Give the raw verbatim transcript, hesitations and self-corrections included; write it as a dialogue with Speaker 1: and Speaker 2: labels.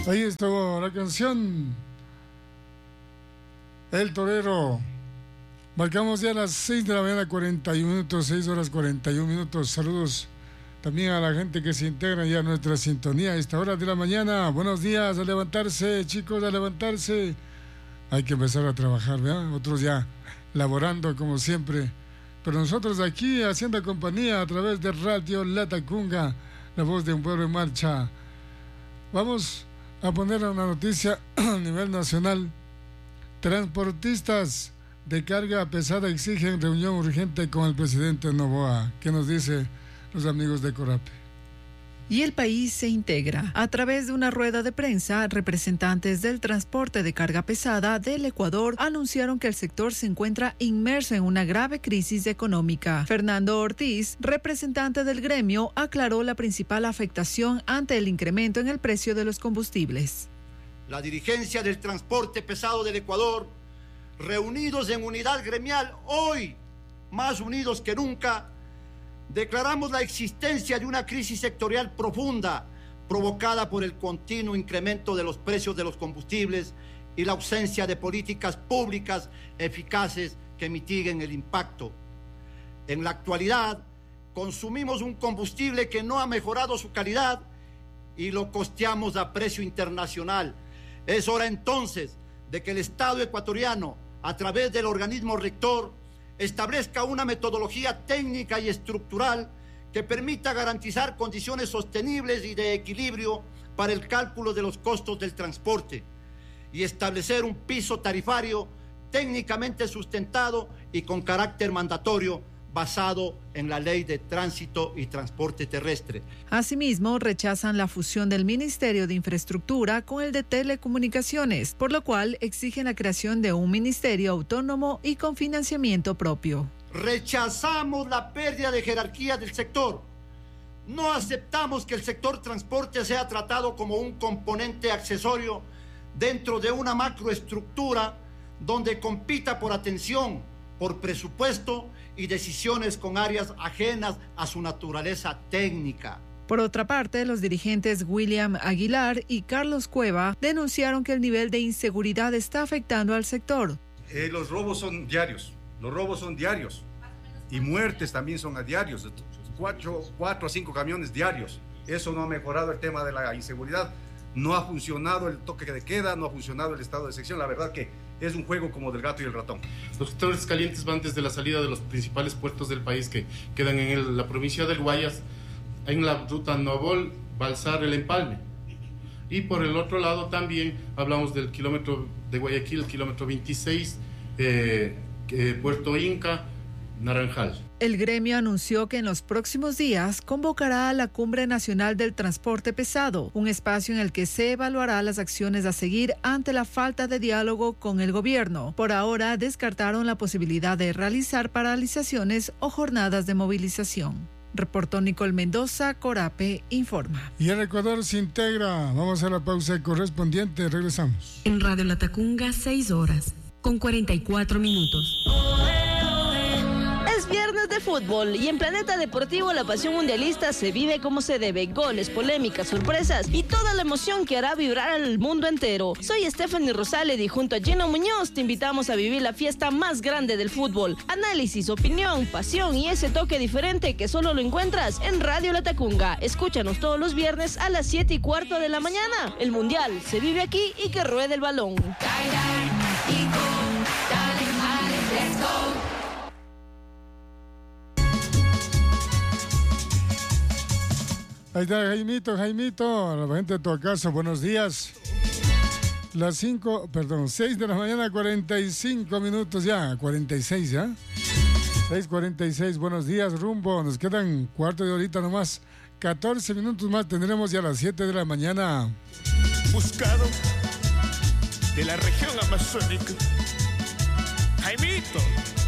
Speaker 1: Ahí estuvo la canción El Torero. Marcamos ya las seis de la mañana, cuarenta y un minutos, seis horas cuarenta y un minutos. Saludos también a la gente que se integra ya a nuestra sintonía a esta hora de la mañana. Buenos días, a levantarse, chicos, a levantarse. Hay que empezar a trabajar, ¿verdad? Otros ya laborando como siempre. Pero nosotros aquí haciendo compañía a través de Radio Latacunga, la voz de un pueblo en marcha. Vamos a poner una noticia a nivel nacional. Transportistas de carga pesada exigen reunión urgente con el presidente Noboa. ¿Qué nos dicen los amigos de Corape?
Speaker 2: Y el país se integra. A través de una rueda de prensa, representantes del transporte de carga pesada del Ecuador anunciaron que el sector se encuentra inmerso en una grave crisis económica. Fernando Ortiz, representante del gremio, aclaró la principal afectación ante el incremento en el precio de los combustibles.
Speaker 3: La dirigencia del transporte pesado del Ecuador, reunidos en unidad gremial, hoy más unidos que nunca, declaramos la existencia de una crisis sectorial profunda provocada por el continuo incremento de los precios de los combustibles y la ausencia de políticas públicas eficaces que mitiguen el impacto. En la actualidad, consumimos un combustible que no ha mejorado su calidad y lo costeamos a precio internacional. Es hora entonces de que el Estado ecuatoriano, a través del organismo rector, establezca una metodología técnica y estructural que permita garantizar condiciones sostenibles y de equilibrio para el cálculo de los costos del transporte y establecer un piso tarifario técnicamente sustentado y con carácter mandatorio basado en la Ley de Tránsito y Transporte Terrestre.
Speaker 2: Asimismo, rechazan la fusión del Ministerio de Infraestructura con el de Telecomunicaciones, por lo cual exigen la creación de un ministerio autónomo y con financiamiento propio.
Speaker 3: Rechazamos la pérdida de jerarquía del sector. No aceptamos que el sector transporte sea tratado como un componente accesorio dentro de una macroestructura donde compita por atención, por presupuesto y decisiones con áreas ajenas a su naturaleza técnica.
Speaker 2: Por otra parte, los dirigentes William Aguilar y Carlos Cueva denunciaron que el nivel de inseguridad está afectando al sector.
Speaker 4: Eh, los robos son diarios, los robos son diarios y muertes también son a diarios, cuatro, cuatro a cinco camiones diarios. Eso no ha mejorado el tema de la inseguridad. No ha funcionado el toque de queda, no ha funcionado el estado de sección. La verdad que es un juego como del gato y el ratón.
Speaker 5: Los sectores calientes van desde la salida de los principales puertos del país que quedan en el, la provincia del Guayas, en la ruta Novol, Balsar, El Empalme. Y por el otro lado también hablamos del kilómetro de Guayaquil, el kilómetro veintiséis, eh, eh, Puerto Inca, Naranjal.
Speaker 2: El gremio anunció que en los próximos días convocará a la Cumbre Nacional del Transporte Pesado, un espacio en el que se evaluará las acciones a seguir ante la falta de diálogo con el gobierno. Por ahora descartaron la posibilidad de realizar paralizaciones o jornadas de movilización. Reportó Nicole Mendoza, Corape informa.
Speaker 1: Y el Ecuador se integra. Vamos a la pausa correspondiente. Regresamos.
Speaker 6: En Radio Latacunga, seis horas, con cuarenta y cuatro minutos.
Speaker 7: Es viernes de fútbol y en Planeta Deportivo la pasión mundialista se vive como se debe. Goles, polémicas, sorpresas y toda la emoción que hará vibrar al mundo entero. Soy Stephanie Rosales y junto a Gino Muñoz te invitamos a vivir la fiesta más grande del fútbol. Análisis, opinión, pasión y ese toque diferente que solo lo encuentras en Radio Latacunga. Escúchanos todos los viernes a las siete y cuarto de la mañana. El mundial se vive aquí y que ruede el balón.
Speaker 1: Ahí está Jaimito, Jaimito, la gente de tu casa, buenos días. Las cinco, perdón, seis de la mañana, cuarenta y cinco minutos ya, cuarenta y seis ya. seis cuarenta y seis, buenos días, rumbo, nos quedan cuarto de horita nomás. catorce minutos más, tendremos ya las siete de la mañana.
Speaker 8: Buscado de la región amazónica, Jaimito.